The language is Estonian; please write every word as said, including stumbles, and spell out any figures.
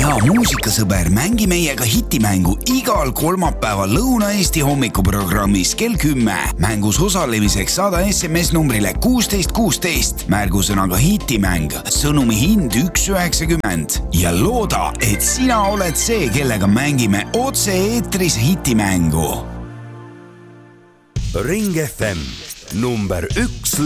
hea muusikasõber, mängi meiega hitimängu igal kolmapäeval Lõuna-Eesti hommikuprogrammis kell kümme. Mängus osalemiseks saada S M S numbrile kuusteist kuusteist, märgusõnaga hitimäng, sõnumi hind üks üheksakümmend ja looda, et sina oled see, kellega mängime otse eetris hitimängu. Ring F M number üks